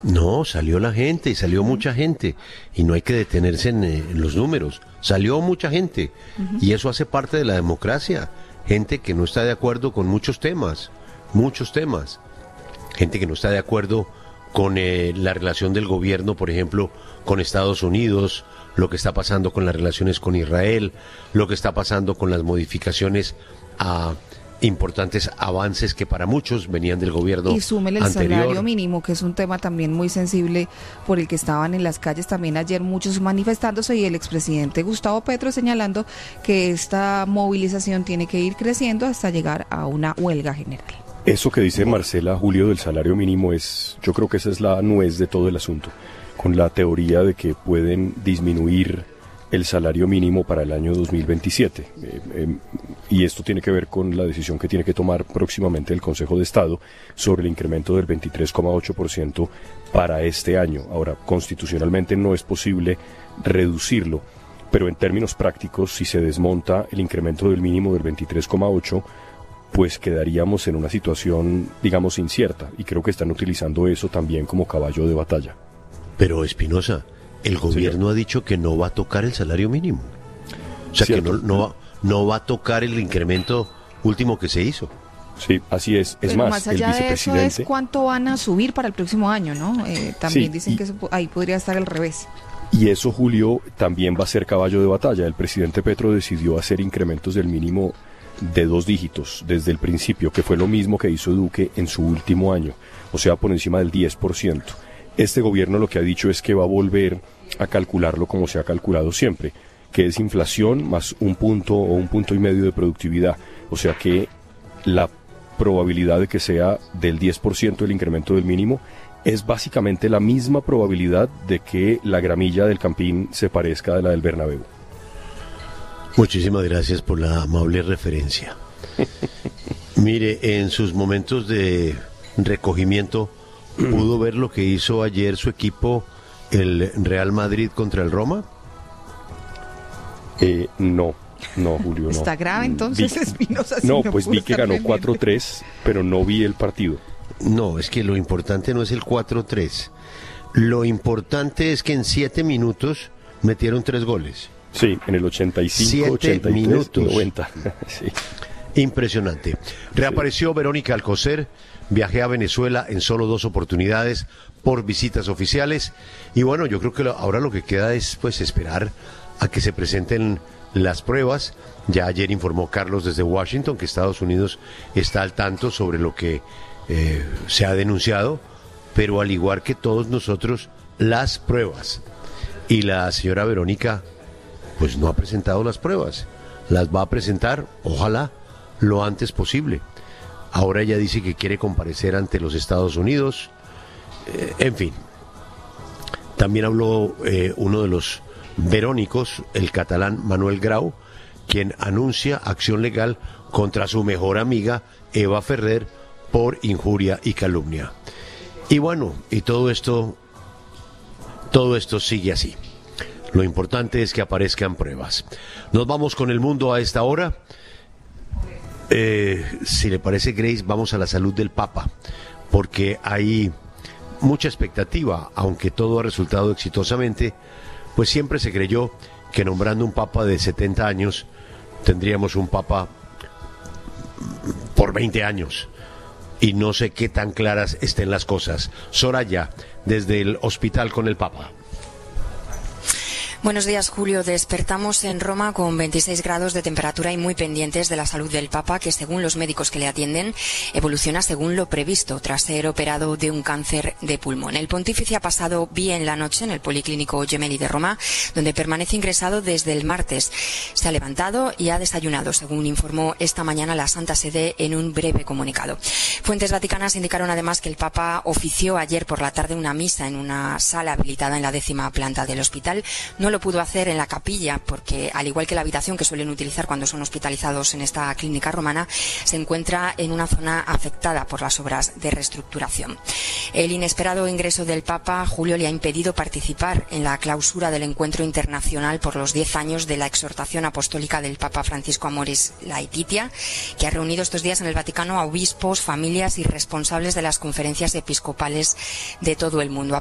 No, salió la gente y salió mucha gente y no hay que detenerse en los números. Salió mucha gente y eso hace parte de la democracia. Gente que no está de acuerdo con muchos temas. Gente que no está de acuerdo con la relación del gobierno, por ejemplo, con Estados Unidos, lo que está pasando con las relaciones con Israel, lo que está pasando con las modificaciones a importantes avances que para muchos venían del gobierno anterior. Y súmele el salario mínimo, que es un tema también muy sensible por el que estaban en las calles también ayer muchos manifestándose, y el expresidente Gustavo Petro señalando que esta movilización tiene que ir creciendo hasta llegar a una huelga general. Eso que dice Marcela, Julio, del salario mínimo yo creo que esa es la nuez de todo el asunto, con la teoría de que pueden disminuir el salario mínimo para el año 2027. Y esto tiene que ver con la decisión que tiene que tomar próximamente el Consejo de Estado sobre el incremento del 23,8% para este año. Ahora, constitucionalmente no es posible reducirlo, pero en términos prácticos, si se desmonta el incremento del mínimo del 23,8%, pues quedaríamos en una situación, digamos, incierta. Y creo que están utilizando eso también como caballo de batalla. Pero, Espinosa, el gobierno ha dicho que no va a tocar el salario mínimo. O sea, ¿cierto? Que no va a tocar el incremento último que se hizo. Sí, así es. Es más allá el vicepresidente... de eso es cuánto van a subir para el próximo año, ¿no? También sí, dicen que ahí podría estar al revés. Y eso, Julio, también va a ser caballo de batalla. El presidente Petro decidió hacer incrementos del mínimo de 2 dígitos desde el principio, que fue lo mismo que hizo Duque en su último año, o sea, por encima del 10%. Este gobierno lo que ha dicho es que va a volver a calcularlo como se ha calculado siempre, que es inflación más 1 punto o 1,5 puntos de productividad, o sea que la probabilidad de que sea del 10% el incremento del mínimo es básicamente la misma probabilidad de que la gramilla del Campín se parezca a la del Bernabéu. Muchísimas gracias por la amable referencia. Mire, en sus momentos de recogimiento, ¿pudo ver lo que hizo ayer su equipo, el Real Madrid contra el Roma? No, Julio, no. ¿Está grave entonces, Espinosa? No, pues vi que ganó 4-3, pero no vi el partido. No, es que lo importante no es el 4-3. Lo importante es que en 7 minutos metieron 3 goles. Sí, en el 85, 83, minutos. 90. Sí. Impresionante. Reapareció Verónica Alcocer. Viajé a Venezuela en solo 2 oportunidades por visitas oficiales. Y bueno, yo creo que ahora lo que queda es pues esperar a que se presenten las pruebas. Ya ayer informó Carlos desde Washington que Estados Unidos está al tanto sobre lo que se ha denunciado, pero al igual que todos nosotros, las pruebas. Y la señora Verónica pues no ha presentado las pruebas. Las va a presentar, ojalá, lo antes posible. Ahora ella dice que quiere comparecer ante los Estados Unidos. En fin. También habló uno de los verónicos, el catalán Manuel Grau, quien anuncia acción legal contra su mejor amiga Eva Ferrer por injuria y calumnia. Y bueno, y todo esto sigue así. Lo importante es que aparezcan pruebas. Nos vamos con el mundo a esta hora. Si le parece, Grace, vamos a la salud del Papa, porque hay mucha expectativa, aunque todo ha resultado exitosamente, pues siempre se creyó que nombrando un Papa de 70 años, tendríamos un Papa por 20 años. Y no sé qué tan claras estén las cosas. Soraya, desde el hospital con el Papa. Buenos días, Julio. Despertamos en Roma con 26 grados de temperatura y muy pendientes de la salud del Papa, que según los médicos que le atienden, evoluciona según lo previsto, tras ser operado de un cáncer de pulmón. El pontífice ha pasado bien la noche en el Policlínico Gemelli de Roma, donde permanece ingresado desde el martes. Se ha levantado y ha desayunado, según informó esta mañana la Santa Sede en un breve comunicado. Fuentes vaticanas indicaron además que el Papa ofició ayer por la tarde una misa en una sala habilitada en la 10ª planta del hospital. No lo pudo hacer en la capilla porque, al igual que la habitación que suelen utilizar cuando son hospitalizados en esta clínica romana, se encuentra en una zona afectada por las obras de reestructuración. El inesperado ingreso del Papa, Julio, le ha impedido participar en la clausura del encuentro internacional por los 10 años de la exhortación apostólica del Papa Francisco Amoris Laetitia, que ha reunido estos días en el Vaticano a obispos, familias y responsables de las conferencias episcopales de todo el mundo.